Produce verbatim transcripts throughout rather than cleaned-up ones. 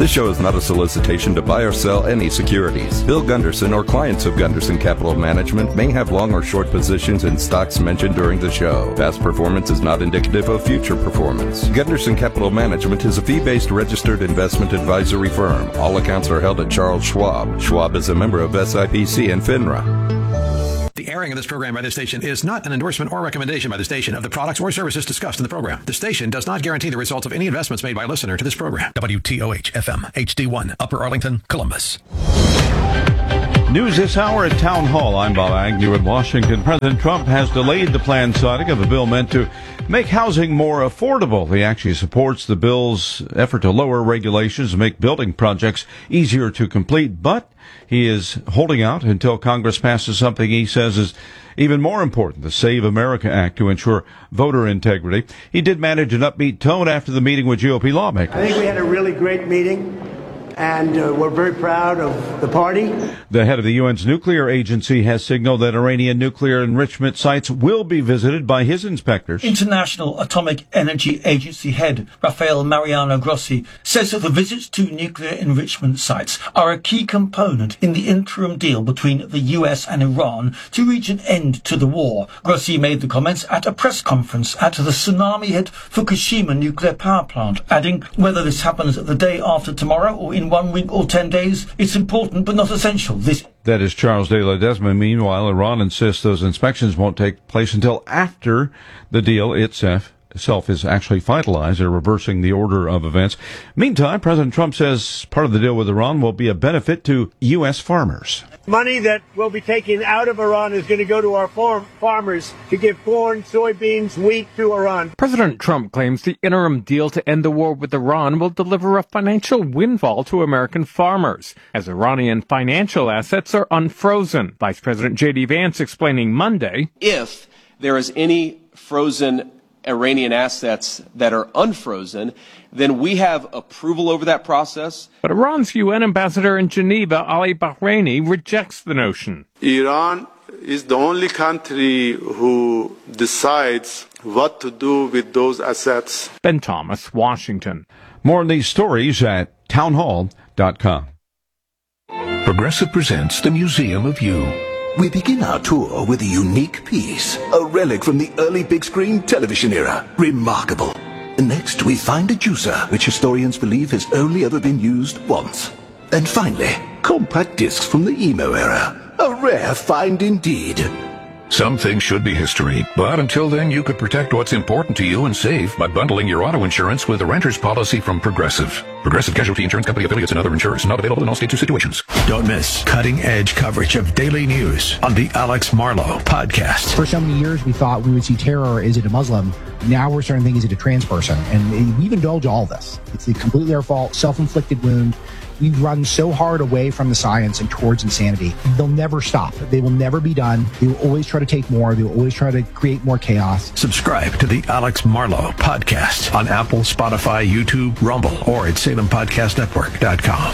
This show is not a solicitation to buy or sell any securities. Bill Gunderson or clients of Gunderson Capital Management may have long or short positions in stocks mentioned during the show. Past performance is not indicative of future performance. Gunderson Capital Management is a fee-based registered investment advisory firm. All accounts are held at Charles Schwab. Schwab is a member of S I P C and FINRA. The airing of this program by this station is not an endorsement or recommendation by the station of the products or services discussed in the program. The station does not guarantee the results of any investments made by a listener to this program. W T O H F M, H D one, Upper Arlington, Columbus. News this hour at Town Hall. I'm Bob Agnew in Washington. President Trump has delayed the planned signing of a bill meant to make housing more affordable. He actually supports the bill's effort to lower regulations and make building projects easier to complete, but he is holding out until Congress passes something he says is even more important, the Save America Act, to ensure voter integrity. He did manage an upbeat tone after the meeting with G O P lawmakers. I think we had a really great meeting, and uh, we're very proud of the party. The head of the U N's nuclear agency has signaled that Iranian nuclear enrichment sites will be visited by his inspectors. International Atomic Energy Agency head Rafael Mariano Grossi says that the visits to nuclear enrichment sites are a key component in the interim deal between the U S and Iran to reach an end to the war. Grossi made the comments at a press conference at the tsunami-hit Fukushima nuclear power plant, adding, whether this happens the day after tomorrow or in one week or ten days, it's important but not essential. This That is Charles de Ledesma. Meanwhile, Iran insists those inspections won't take place until after the deal itself itself is actually finalized. They're reversing the order of events. Meantime, President Trump says part of the deal with Iran will be a benefit to U S farmers. Money that will be taken out of Iran is going to go to our farm farmers to give corn, soybeans, wheat to Iran. President Trump claims the interim deal to end the war with Iran will deliver a financial windfall to American farmers, as Iranian financial assets are unfrozen. Vice President J D Vance explaining Monday, if there is any frozen Iranian assets that are unfrozen, then we have approval over that process. But Iran's U N ambassador in Geneva, Ali Bahraini, rejects the notion. Iran is the only country who decides what to do with those assets. Ben Thomas, Washington. More on these stories at townhall dot com. Progressive presents the Museum of You. We begin our tour with a unique piece, a relic from the early big screen television era. Remarkable. Next, we find a juicer, which historians believe has only ever been used once. And finally, compact discs from the emo era. A rare find indeed. Some things should be history, but until then you could protect what's important to you and save by bundling your auto insurance with a renter's policy from Progressive. Progressive Casualty Insurance Company affiliates and other insurers. Not available in all states or situations. Don't miss cutting-edge coverage of daily news on the Alex Marlow Podcast. For so many years, we thought we would see terror. Is it a Muslim? Now we're starting to think, is it a trans person? And we've indulged all this. It's completely our fault, self-inflicted wound. We've run so hard away from the science and towards insanity. They'll never stop. They will never be done. They will always try to take more. They will always try to create more chaos. Subscribe to the Alex Marlow Podcast on Apple, Spotify, YouTube, Rumble, or at Salem Podcast Network dot com.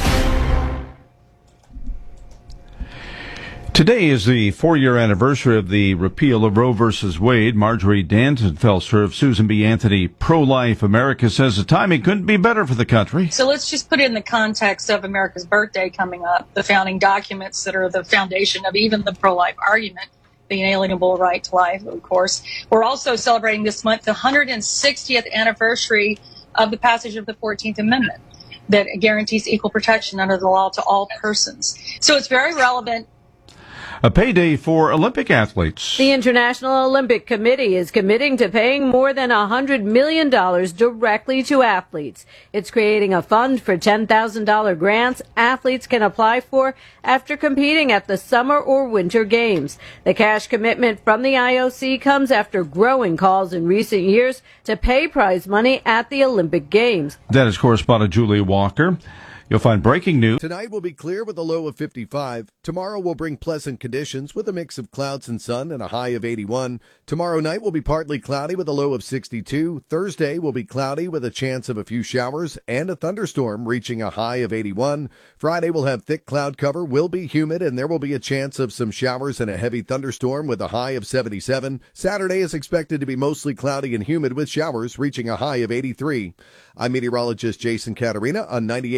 Today is the four-year anniversary of the repeal of Roe versus Wade. Marjorie Danzenfelser of Susan B. Anthony Pro-Life America says the timing couldn't be better for the country. So let's just put it in the context of America's birthday coming up, the founding documents that are the foundation of even the pro-life argument, the inalienable right to life, of course. We're also celebrating this month the one hundred sixtieth anniversary of the passage of the fourteenth Amendment that guarantees equal protection under the law to all persons. So it's very relevant. A payday for Olympic athletes. The International Olympic Committee is committing to paying more than one hundred million dollars directly to athletes. It's creating a fund for ten thousand dollars grants athletes can apply for after competing at the Summer or Winter Games. The cash commitment from the I O C comes after growing calls in recent years to pay prize money at the Olympic Games. That is correspondent Julie Walker. You'll find breaking news. Tonight will be clear with a low of fifty-five. Tomorrow will bring pleasant conditions with a mix of clouds and sun and a high of eighty-one. Tomorrow night will be partly cloudy with a low of sixty-two. Thursday will be cloudy with a chance of a few showers and a thunderstorm reaching a high of eighty-one. Friday will have thick cloud cover, will be humid, and there will be a chance of some showers and a heavy thunderstorm with a high of seventy-seven. Saturday is expected to be mostly cloudy and humid with showers reaching a high of eighty-three. I'm meteorologist Jason Caterina on ninety-eight point nine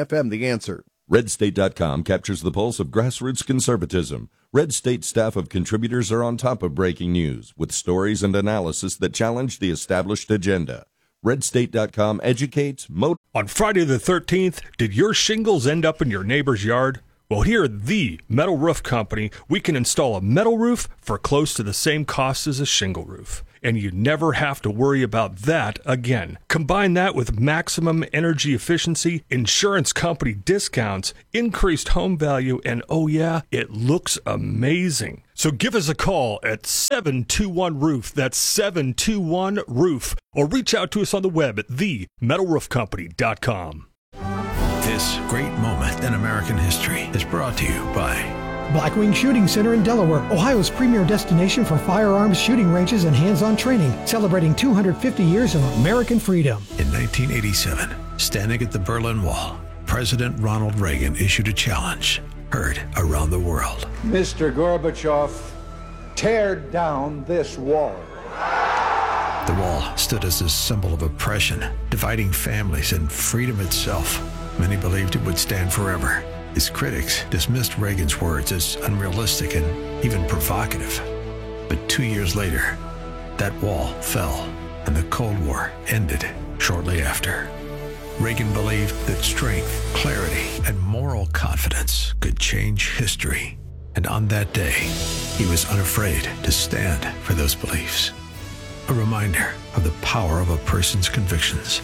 F M, The Answer. red state dot com captures the pulse of grassroots conservatism. Red State staff of contributors are on top of breaking news with stories and analysis that challenge the established agenda. red state dot com educates, motivates. On Friday the thirteenth, did your shingles end up in your neighbor's yard? Well, here at the Metal Roof Company, we can install a metal roof for close to the same cost as a shingle roof. And you never have to worry about that again. Combine that with maximum energy efficiency, insurance company discounts, increased home value, and oh yeah, it looks amazing. So give us a call at seven two one roof. That's seven two one roof. Or reach out to us on the web at the metal roof company dot com. This great moment in American history is brought to you by Blackwing Shooting Center in Delaware, Ohio's premier destination for firearms shooting ranges and hands-on training, celebrating two hundred fifty years of American freedom. In nineteen eighty-seven, standing at the Berlin Wall, President Ronald Reagan issued a challenge heard around the world. Mister Gorbachev, tear down this wall. The wall stood as a symbol of oppression, dividing families and freedom itself. Many believed it would stand forever. His critics dismissed Reagan's words as unrealistic and even provocative. But two years later, that wall fell, and the Cold War ended shortly after. Reagan believed that strength, clarity, and moral confidence could change history. And on that day, he was unafraid to stand for those beliefs. A reminder of the power of a person's convictions.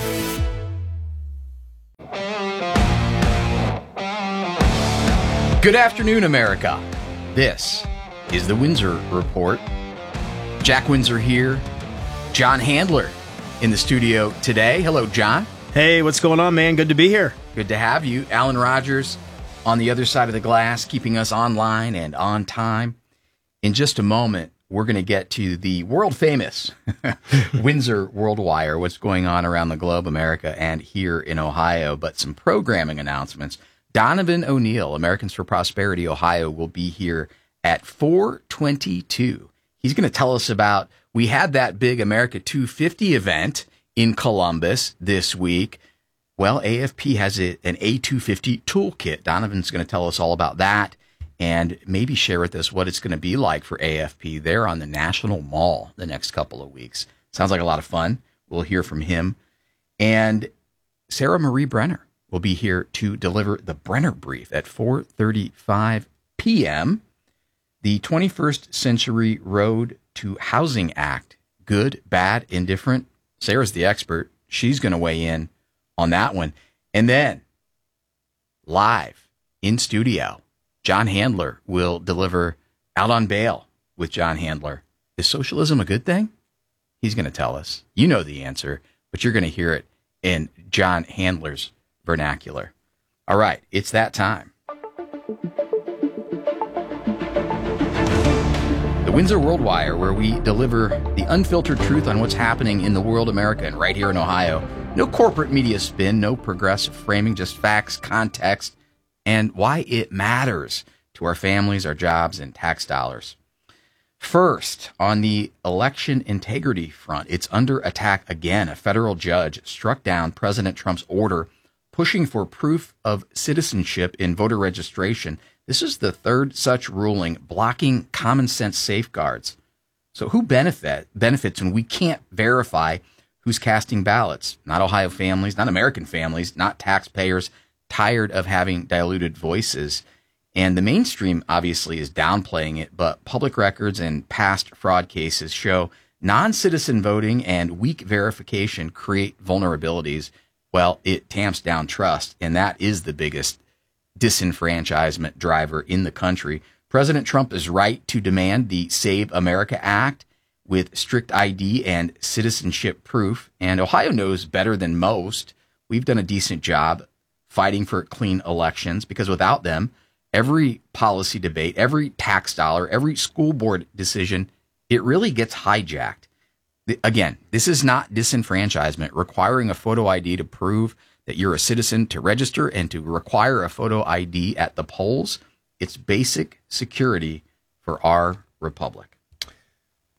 Good afternoon, America. This is the Windsor Report. Jack Windsor here. John Handler in the studio today. Hello, John. Hey, what's going on, man? Good to be here. Good to have you. Alan Rogers on the other side of the glass, keeping us online and on time. In just a moment, we're going to get to the world-famous Windsor World Wire, what's going on around the globe, America, and here in Ohio, but some programming announcements. Donovan O'Neill, Americans for Prosperity Ohio, will be here at four twenty-two. He's going to tell us about, we had that big America two fifty event in Columbus this week. Well, A F P has a, an A two fifty toolkit. Donovan's going to tell us all about that and maybe share with us what it's going to be like for A F P there on the National Mall the next couple of weeks. Sounds like a lot of fun. We'll hear from him. And Sarah Marie Brenner will be here to deliver the Brenner Brief at four thirty-five p.m. The twenty-first Century Road to Housing Act, good, bad, indifferent. Sarah's the expert. She's going to weigh in on that one. And then, live in studio, John Handler will deliver Out on Bail with John Handler. Is socialism a good thing? He's going to tell us. You know the answer, but you're going to hear it in John Handler's vernacular. All right, it's that time. The Windsor World Wire, where we deliver the unfiltered truth on what's happening in the world, America, and right here in Ohio. No corporate media spin, no progressive framing, just facts, context, and why it matters to our families, our jobs, and tax dollars. First, on the election integrity front, it's under attack again. A federal judge struck down President Trump's order pushing for proof of citizenship in voter registration. This is the third such ruling blocking common sense safeguards. So who benefit benefits when we can't verify who's casting ballots? Not Ohio families, not American families, not taxpayers tired of having diluted voices. And the mainstream obviously is downplaying it, but public records and past fraud cases show non-citizen voting and weak verification create vulnerabilities. Well, it tamps down trust, and that is the biggest disenfranchisement driver in the country. President Trump is right to demand the Save America Act with strict I D and citizenship proof, and Ohio knows better than most. We've done a decent job fighting for clean elections, because without them, every policy debate, every tax dollar, every school board decision, it really gets hijacked. Again, this is not disenfranchisement. Requiring a photo I D to prove that you're a citizen, to register, and to require a photo I D at the polls, it's basic security for our republic.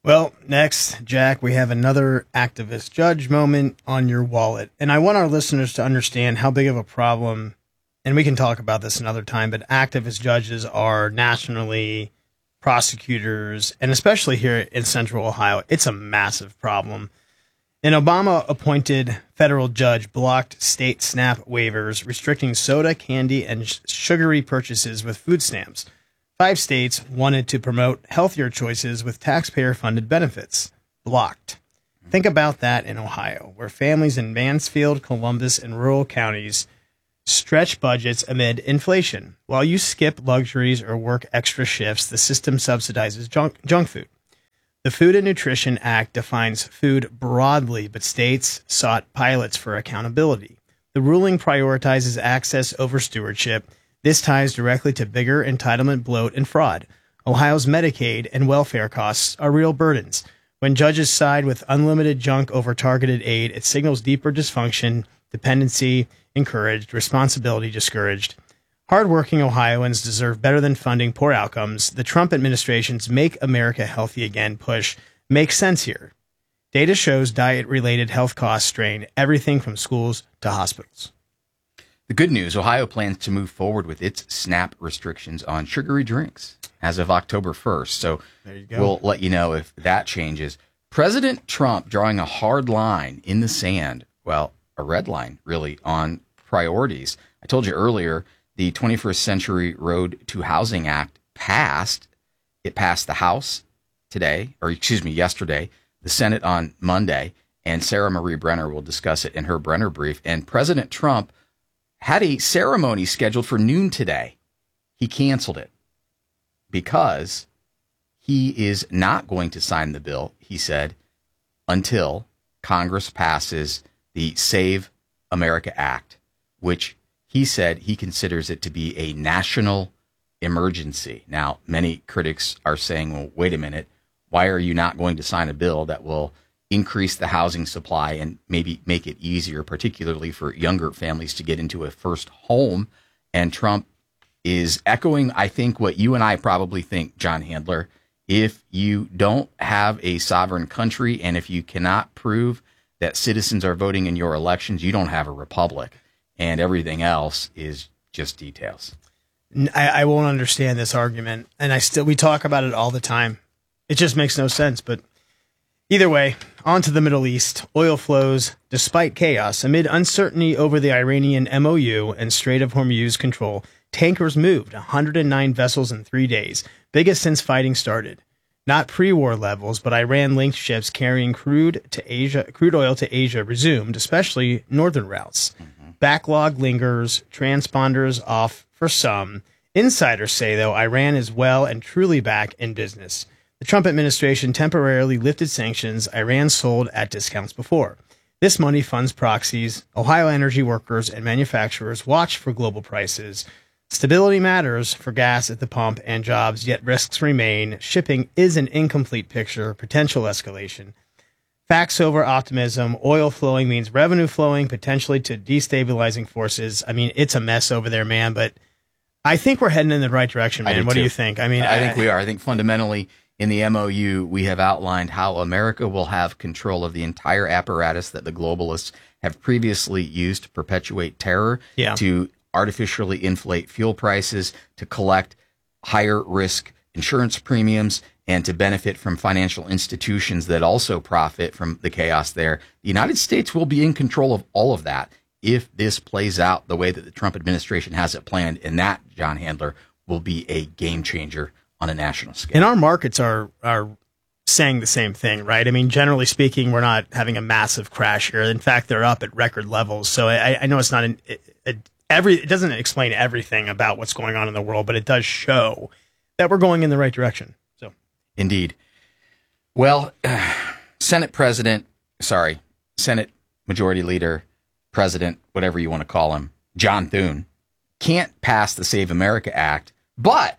Well, next, Jack, we have another activist judge moment on your wallet. And I want our listeners to understand how big of a problem, and we can talk about this another time, but activist judges are nationally, prosecutors, and especially here in Central Ohio, it's a massive problem. An Obama-appointed federal judge blocked state SNAP waivers restricting soda, candy, and sh- sugary purchases with food stamps. Five states wanted to promote healthier choices with taxpayer-funded benefits. Blocked. Think about that in Ohio, where families in Mansfield, Columbus, and rural counties stretch budgets amid inflation. While you skip luxuries or work extra shifts, the system subsidizes junk, junk food. The Food and Nutrition Act defines food broadly, but states sought pilots for accountability. The ruling prioritizes access over stewardship. This ties directly to bigger entitlement bloat and fraud. Ohio's Medicaid and welfare costs are real burdens. When judges side with unlimited junk over targeted aid, it signals deeper dysfunction, dependency encouraged, responsibility discouraged. Hardworking Ohioans deserve better than funding poor outcomes. The Trump administration's Make America Healthy Again push makes sense here. Data shows diet-related health costs strain everything from schools to hospitals. The good news, Ohio plans to move forward with its SNAP restrictions on sugary drinks as of October first. So there you go. We'll let you know if that changes. President Trump drawing a hard line in the sand, well, a red line, really, on priorities. I told you earlier, the twenty-first Century Road to Housing Act passed. It passed the House today, or excuse me, yesterday, the Senate on Monday, and Sarah Marie Brenner will discuss it in her Brenner brief. And President Trump had a ceremony scheduled for noon today. He canceled it because he is not going to sign the bill, he said, until Congress passes the Save America Act, which he said he considers it to be a national emergency. Now, many critics are saying, well, wait a minute, why are you not going to sign a bill that will increase the housing supply and maybe make it easier, particularly for younger families, to get into a first home? And Trump is echoing, I think, what you and I probably think, John Handler. If you don't have a sovereign country and if you cannot prove that citizens are voting in your elections, you don't have a republic. And everything else is just details. I, I won't understand this argument. And I still, we talk about it all the time. It just makes no sense. But either way, on to the Middle East. Oil flows despite chaos. Amid uncertainty over the Iranian M O U and Strait of Hormuz control, tankers moved one hundred nine vessels in three days, biggest since fighting started. Not pre-war levels, but Iran-linked ships carrying crude to Asia, crude oil to Asia resumed, especially northern routes. Mm-hmm. Backlog lingers, transponders off for some. Insiders say, though, Iran is well and truly back in business. The Trump administration temporarily lifted sanctions Iran sold at discounts before. This money funds proxies. Ohio energy workers and manufacturers watch for global prices. Stability matters for gas at the pump and jobs, yet risks remain. Shipping is an incomplete picture, potential escalation. Facts over optimism. Oil flowing means revenue flowing, potentially to destabilizing forces. I mean, it's a mess over there, man, but I think we're heading in the right direction, man. Do what too. do you think? I mean, I, I think we are. I think fundamentally in the M O U, we have outlined how America will have control of the entire apparatus that the globalists have previously used to perpetuate terror, yeah. to artificially inflate fuel prices, to collect higher risk insurance premiums, and to benefit from financial institutions that also profit from the chaos there. The United States will be in control of all of that if this plays out the way that the Trump administration has it planned. And that, John Handler, will be a game changer on a national scale. And our markets are are saying the same thing, right? I mean, generally speaking, we're not having a massive crash here. In fact, they're up at record levels. So I, I know it's not an, it, it, every it doesn't explain everything about what's going on in the world, but it does show that we're going in the right direction. So, indeed. Well, uh, Senate President, sorry, Senate Majority Leader, President, whatever you want to call him, John Thune, can't pass the Save America Act, but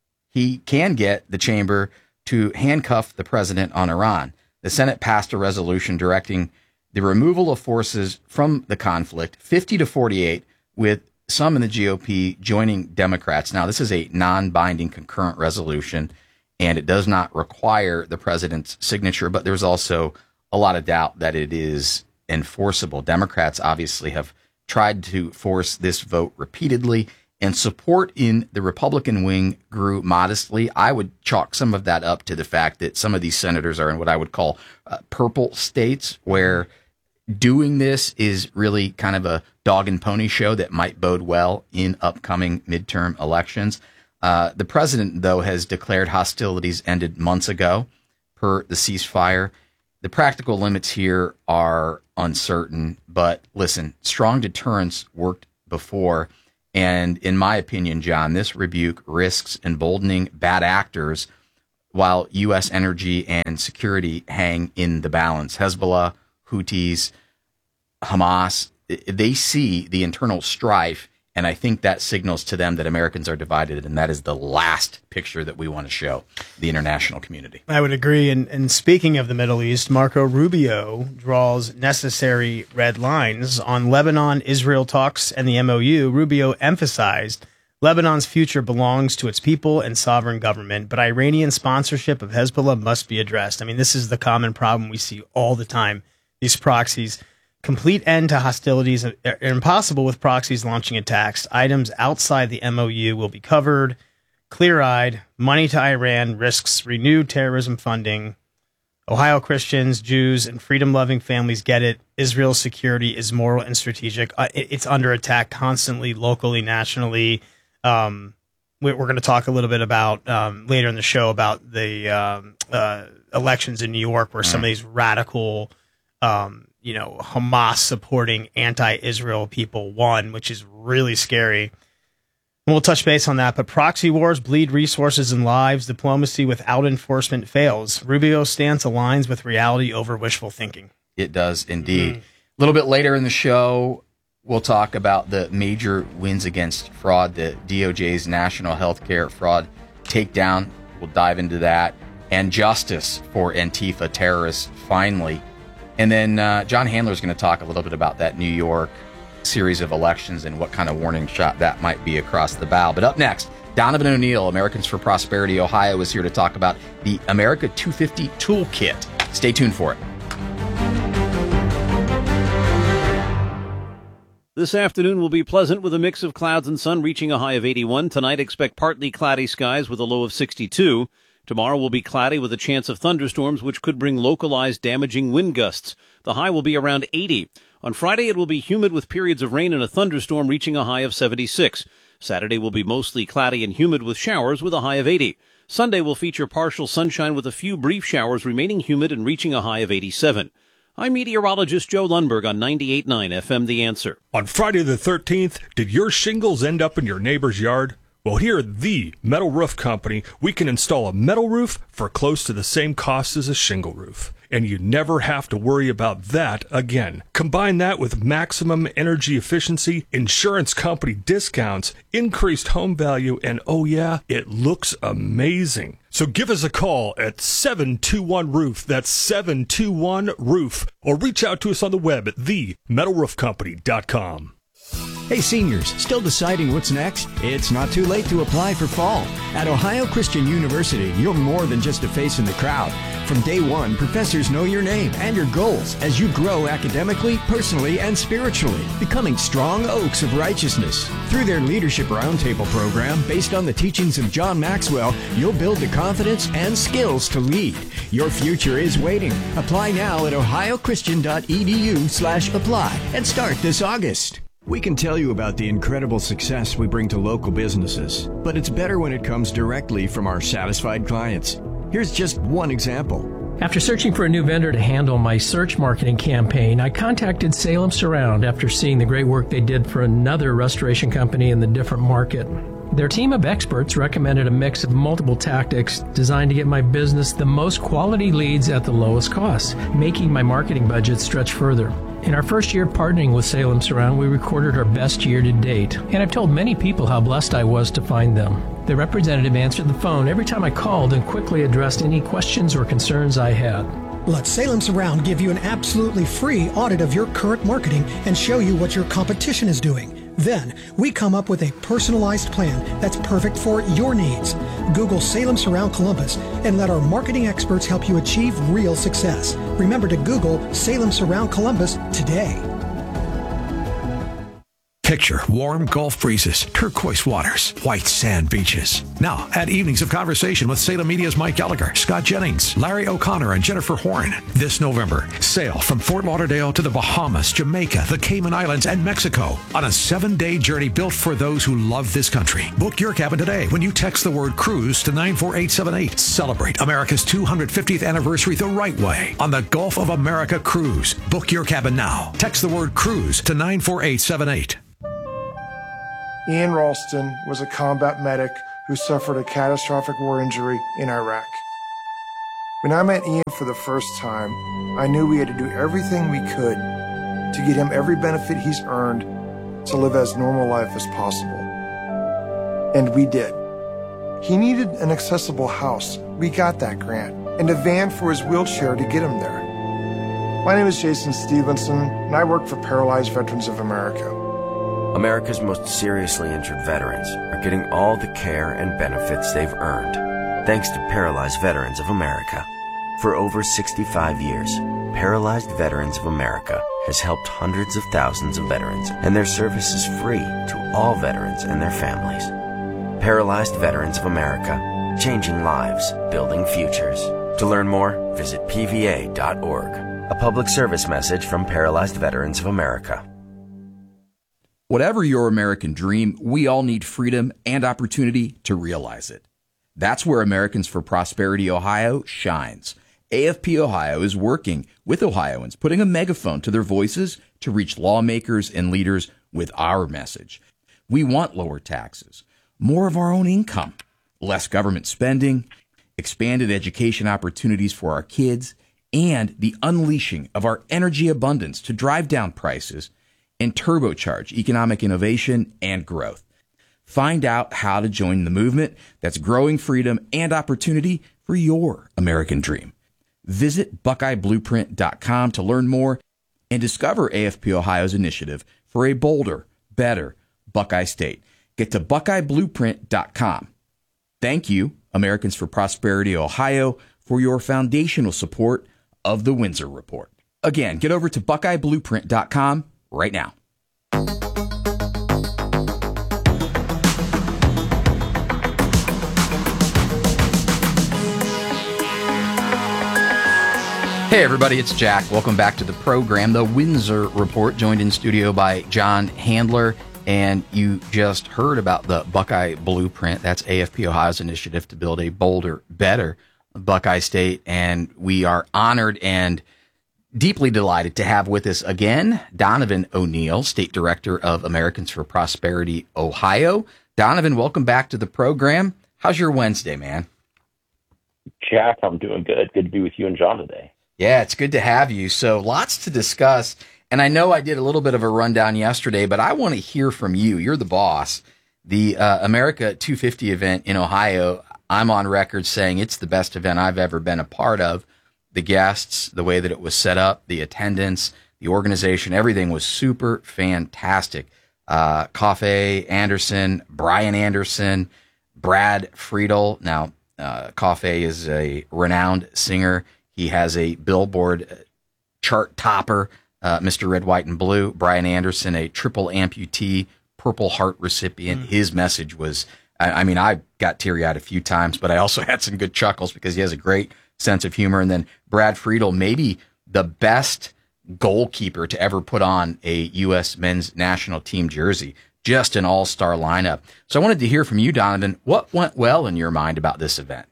he can get the chamber to handcuff the president on Iran. The Senate passed a resolution directing the removal of forces from the conflict, fifty to forty-eight, with some in the G O P joining Democrats. Now, this is a non-binding concurrent resolution, and it does not require the president's signature, but there's also a lot of doubt that it is enforceable. Democrats obviously have tried to force this vote repeatedly, and support in the Republican wing grew modestly. I would chalk some of that up to the fact that some of these senators are in what I would call uh, purple states, where doing this is really kind of a dog and pony show that might bode well in upcoming midterm elections. Uh, the president, though, has declared hostilities ended months ago per the ceasefire. The practical limits here are uncertain, but listen, strong deterrence worked before. And in my opinion, John, this rebuke risks emboldening bad actors while U S energy and security hang in the balance. Hezbollah, Houthis, Hamas, they see the internal strife, and I think that signals to them that Americans are divided, and that is the last picture that we want to show the international community. I would agree. And, and speaking of the Middle East, Marco Rubio draws necessary red lines on Lebanon-Israel talks and the M O U. Rubio emphasized Lebanon's future belongs to its people and sovereign government, but Iranian sponsorship of Hezbollah must be addressed. I mean, this is the common problem we see all the time, these proxies. Complete end to hostilities are impossible with proxies launching attacks. Items outside the M O U will be covered. Clear-eyed, money to Iran risks renewed terrorism funding. Ohio Christians, Jews, and freedom-loving families get it. Israel's security is moral and strategic. It's under attack constantly, locally, nationally. Um, we're going to talk a little bit about um, later in the show about the um, uh, elections in New York, where some of these radical um you know, Hamas-supporting anti-Israel people won, which is really scary. And we'll touch base on that. But proxy wars bleed resources and lives. Diplomacy without enforcement fails. Rubio's stance aligns with reality over wishful thinking. It does indeed. Mm-hmm. A little bit later in the show, we'll talk about the major wins against fraud, the D O J's National Healthcare Fraud Takedown. We'll dive into that. And justice for Antifa terrorists, finally. And then uh, John Handler is going to talk a little bit about that New York series of elections and what kind of warning shot that might be across the bow. But up next, Donovan O'Neill, Americans for Prosperity Ohio, is here to talk about the America two fifty Toolkit. Stay tuned for it. This afternoon will be pleasant with a mix of clouds and sun, reaching a high of eighty-one. Tonight, expect partly cloudy skies with a low of sixty-two. Tomorrow will be cloudy with a chance of thunderstorms, which could bring localized damaging wind gusts. The high will be around eighty. On Friday, it will be humid with periods of rain and a thunderstorm reaching a high of seventy-six. Saturday will be mostly cloudy and humid with showers with a high of eighty. Sunday will feature partial sunshine with a few brief showers remaining humid and reaching a high of eighty-seven. I'm meteorologist Joe Lundberg on ninety-eight point nine F M The Answer. On Friday the thirteenth, did your shingles end up in your neighbor's yard? Well, here at the Metal Roof Company, we can install a metal roof for close to the same cost as a shingle roof. And you never have to worry about that again. Combine that with maximum energy efficiency, insurance company discounts, increased home value, and oh yeah, it looks amazing. So give us a call at seven two one roof. That's seven two one roof. Or reach out to us on the web at the metal roof company dot com. Hey seniors, still deciding what's next? It's not too late to apply for fall. At Ohio Christian University, you're more than just a face in the crowd. From day one, professors know your name and your goals as you grow academically, personally, and spiritually, becoming strong oaks of righteousness. Through their Leadership Roundtable program, based on the teachings of John Maxwell, you'll build the confidence and skills to lead. Your future is waiting. Apply now at ohio christian dot e d u slash apply and start this August. We can tell you about the incredible success we bring to local businesses, but it's better when it comes directly from our satisfied clients. Here's just one example. After searching for a new vendor to handle my search marketing campaign, I contacted Salem Surround after seeing the great work they did for another restoration company in the different market. Their team of experts recommended a mix of multiple tactics designed to get my business the most quality leads at the lowest cost, making my marketing budget stretch further. In our first year partnering with Salem Surround, we recorded our best year to date, and I've told many people how blessed I was to find them. The representative answered the phone every time I called and quickly addressed any questions or concerns I had. Let Salem Surround give you an absolutely free audit of your current marketing and show you what your competition is doing. Then, we come up with a personalized plan that's perfect for your needs. Google Salem Surround Columbus and let our marketing experts help you achieve real success. Remember to Google Salem Surround Columbus today. Picture warm Gulf breezes, turquoise waters, white sand beaches. Now, add evenings of conversation with Salem Media's Mike Gallagher, Scott Jennings, Larry O'Connor, and Jennifer Horn. This November, sail from Fort Lauderdale to the Bahamas, Jamaica, the Cayman Islands, and Mexico on a seven-day journey built for those who love this country. Book your cabin today when you text the word cruise to nine four eight seven eight. Celebrate America's two hundred fiftieth anniversary the right way on the Gulf of America Cruise. Book your cabin now. Text the word cruise to nine four eight seven eight. Ian Ralston was a combat medic who suffered a catastrophic war injury in Iraq. When I met Ian for the first time, I knew we had to do everything we could to get him every benefit he's earned to live as normal life as possible. And we did. He needed an accessible house. We got that grant. And a van for his wheelchair to get him there. My name is Jason Stevenson, and I work for Paralyzed Veterans of America. America's most seriously injured veterans are getting all the care and benefits they've earned, thanks to Paralyzed Veterans of America. For over sixty-five years, Paralyzed Veterans of America has helped hundreds of thousands of veterans, and their service is free to all veterans and their families. Paralyzed Veterans of America, changing lives, building futures. To learn more, visit P V A dot org. A public service message from Paralyzed Veterans of America. Whatever your American dream, we all need freedom and opportunity to realize it. That's where Americans for Prosperity Ohio shines. A F P Ohio is working with Ohioans, putting a megaphone to their voices to reach lawmakers and leaders with our message. We want lower taxes, more of our own income, less government spending, expanded education opportunities for our kids, and the unleashing of our energy abundance to drive down prices and turbocharge economic innovation and growth. Find out how to join the movement that's growing freedom and opportunity for your American dream. Visit Buckeye Blueprint dot com to learn more and discover A F P Ohio's initiative for a bolder, better Buckeye State. Get to Buckeye Blueprint dot com. Thank you, Americans for Prosperity Ohio, for your foundational support of the Windsor Report. Again, get over to Buckeye Blueprint dot com right now. Hey everybody, it's Jack. Welcome back to the program, The Windsor Report, joined in studio by John Handler. And you just heard about the Buckeye Blueprint. That's A F P Ohio's initiative to build a bolder, better Buckeye State. And we are honored and deeply delighted to have with us again Donovan O'Neill, State Director of Americans for Prosperity Ohio. Donovan, welcome back to the program. How's your Wednesday, man? Jack, I'm doing good. Good to be with you and John today. Yeah, it's good to have you. So lots to discuss. And I know I did a little bit of a rundown yesterday, but I want to hear from you. You're the boss. The uh, America two fifty event in Ohio, I'm on record saying it's the best event I've ever been a part of. The guests, the way that it was set up, the attendance, the organization, everything was super fantastic. Uh, Coffey Anderson, Brian Anderson, Brad Friedel. Now, uh, Coffey is a renowned singer. He has a Billboard chart topper, uh, Mister Red, White, and Blue. Brian Anderson, a triple amputee, Purple Heart recipient. Mm. His message was, I, I mean, I got teary-eyed a few times, but I also had some good chuckles because he has a great sense of humor. And then Brad Friedel, maybe the best goalkeeper to ever put on a U S men's national team jersey. Just an all-star lineup. So I wanted to hear from you, Donovan. What went well in your mind about this event?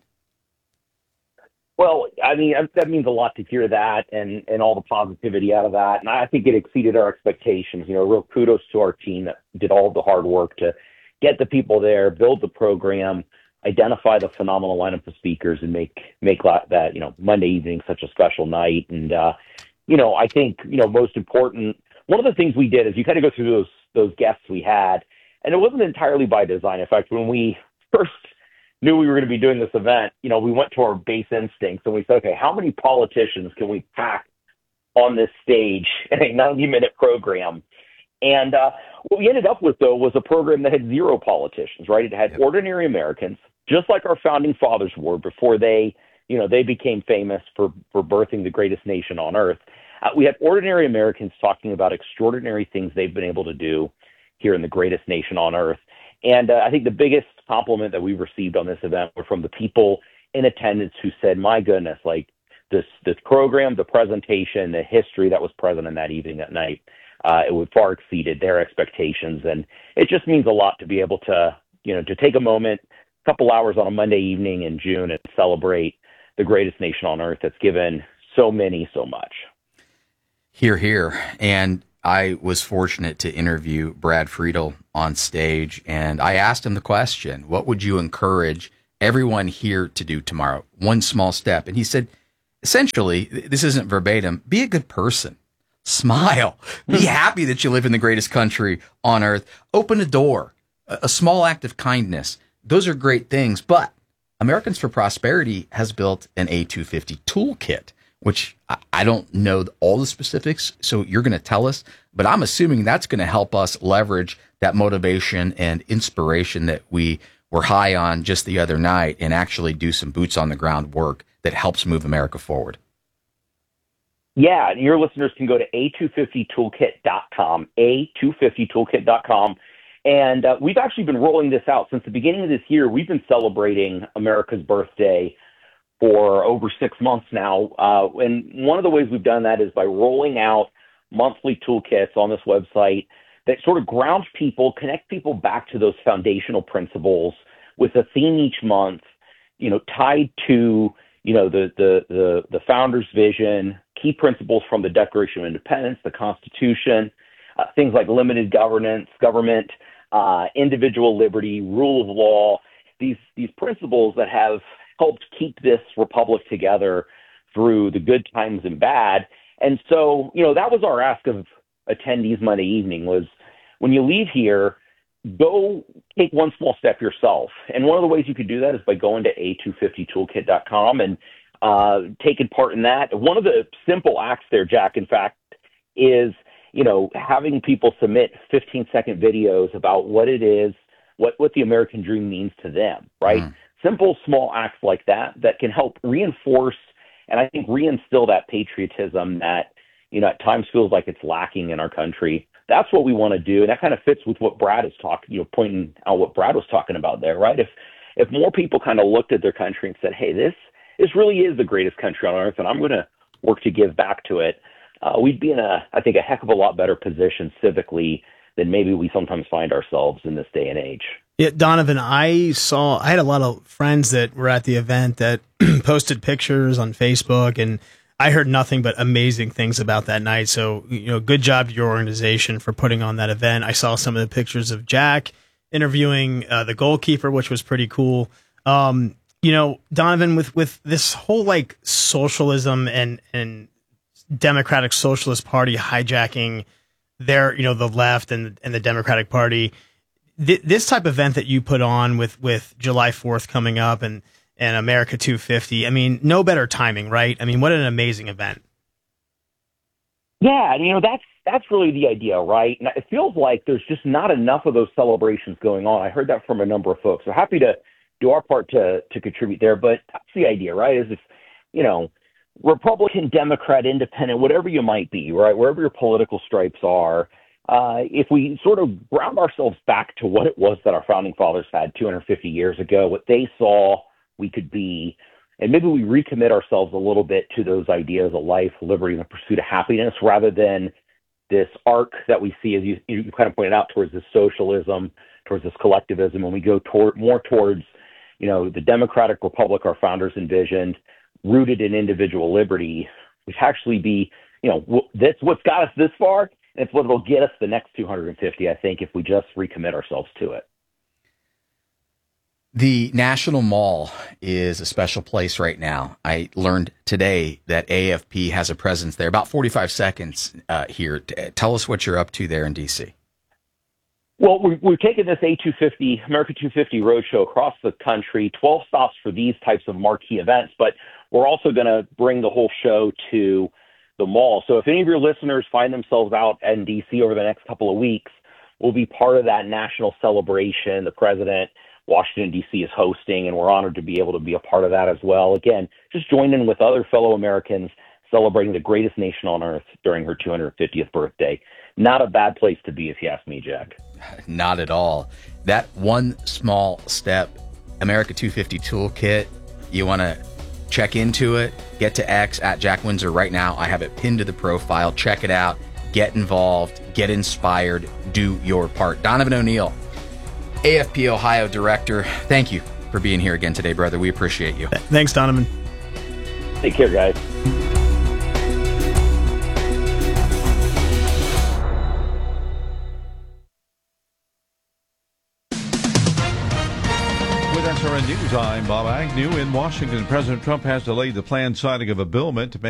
Well, I mean, that means a lot to hear that and, and all the positivity out of that. And I think it exceeded our expectations. You know, real kudos to our team that did all the hard work to get the people there, build the program, identify the phenomenal lineup of speakers, and make make that, you know, Monday evening such a special night. And, uh, you know, I think, you know, most important, one of the things we did is you kind of go through those those guests we had, and it wasn't entirely by design. In fact, when we first knew we were going to be doing this event, you know, we went to our base instincts and we said, okay, how many politicians can we pack on this stage in a ninety minute program? And uh, what we ended up with, though, was a program that had zero politicians, right? It had yep. ordinary Americans, just like our founding fathers were before they, you know, they became famous for, for birthing the greatest nation on earth. Uh, we had ordinary Americans talking about extraordinary things they've been able to do here in the greatest nation on earth. And uh, I think the biggest compliment that we've received on this event were from the people in attendance who said, my goodness, like this, this program, the presentation, the history that was present in that evening, that night, uh, it would far exceeded their expectations. And it just means a lot to be able to, you know, to take a moment, a couple hours on a Monday evening in June and celebrate the greatest nation on earth that's given so many so much. Hear, hear. And I was fortunate to interview Brad Friedel on stage, and I asked him the question, what would you encourage everyone here to do tomorrow? One small step. And he said, essentially, this isn't verbatim, be a good person. Smile. Be happy that you live in the greatest country on earth. Open a door. A small act of kindness. Those are great things, but Americans for Prosperity has built an A two fifty toolkit, which I don't know all the specifics, so you're going to tell us, but I'm assuming that's going to help us leverage that motivation and inspiration that we were high on just the other night and actually do some boots on the ground work that helps move America forward. Yeah, your listeners can go to A two fifty toolkit dot com, A two fifty toolkit dot com. And uh, we've actually been rolling this out since the beginning of this year. We've been celebrating America's birthday for over six months now. Uh, and one of the ways we've done that is by rolling out monthly toolkits on this website that sort of ground people, connect people back to those foundational principles with a theme each month, you know, tied to, you know, the, the, the, the founder's vision, key principles from the Declaration of Independence, the Constitution, uh, things like limited governance, government, uh, individual liberty, rule of law, these, these principles that have helped keep this republic together through the good times and bad. And so, you know, that was our ask of attendees Monday evening was when you leave here, go take one small step yourself. And one of the ways you could do that is by going to A two fifty toolkit dot com and uh, taking part in that. One of the simple acts there, Jack, in fact, is, you know, having people submit fifteen second videos about what it is, what, what the American dream means to them, right? Mm. Simple, small acts like that that can help reinforce and I think reinstill that patriotism that, you know, at times feels like it's lacking in our country. That's what we want to do. And that kind of fits with what Brad is talking, you know, pointing out what Brad was talking about there, right? If if more people kind of looked at their country and said, hey, this this really is the greatest country on earth, and I'm going to work to give back to it, uh, we'd be in a, I think, a heck of a lot better position civically than maybe we sometimes find ourselves in this day and age. Yeah, Donovan, I saw, I had a lot of friends that were at the event that posted pictures on Facebook, and I heard nothing but amazing things about that night. So, you know, good job to your organization for putting on that event. I saw some of the pictures of Jack interviewing uh, the goalkeeper, which was pretty cool. Um, you know, Donovan, with, with this whole like socialism and, and Democratic Socialist Party hijacking their, you know, the left and, and the Democratic Party, th- this type of event that you put on with, with July fourth coming up and, and America two fifty, I mean, no better timing, right? I mean, what an amazing event. Yeah, and you know, that's that's really the idea, right? And it feels like there's just not enough of those celebrations going on. I heard that from a number of folks. We're happy to do our part to to contribute there, but that's the idea, right? Is if, you know, Republican, Democrat, Independent, whatever you might be, right, wherever your political stripes are, uh, if we sort of ground ourselves back to what it was that our founding fathers had two hundred fifty years ago, what they saw we could be, and maybe we recommit ourselves a little bit to those ideas of life, liberty, and the pursuit of happiness, rather than this arc that we see, as you, you kind of pointed out, towards this socialism, towards this collectivism, and we go toward more towards, you know, the democratic republic our founders envisioned, rooted in individual liberty, which actually be, you know, that's what's got us this far, and it's what will get us the next two hundred fifty, I think, if we just recommit ourselves to it. The National Mall is a special place right now. I learned today that A F P has a presence there. About forty-five seconds uh, here. Tell us what you're up to there in D C. Well, we, we've taken this A two fifty, America two fifty Roadshow across the country, twelve stops for these types of marquee events, but we're also going to bring the whole show to the mall. So if any of your listeners find themselves out in D C over the next couple of weeks, we'll be part of that national celebration. The president, Washington, D C is hosting, and we're honored to be able to be a part of that as well. Again, just join in with other fellow Americans celebrating the greatest nation on earth during her two hundred fiftieth birthday. Not a bad place to be, if you ask me, Jack. Not at all. That one small step, America two fifty Toolkit, you want to check into it, get to X at Jack Windsor right now. I have it pinned to the profile. Check it out. Get involved. Get inspired. Do your part. Donovan O'Neill, A F P Ohio Director, thank you for being here again today, brother. We appreciate you. Thanks, Donovan. Take care, guys. With S R N News, I'm Bob Agnew. In Washington, President Trump has delayed the planned signing of a bill meant to make